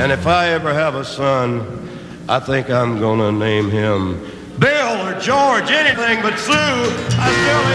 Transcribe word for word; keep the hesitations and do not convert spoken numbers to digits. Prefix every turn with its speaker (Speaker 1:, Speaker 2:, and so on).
Speaker 1: And if I ever have a son, I think I'm gonna name him Bill or George, anything but Sue. I still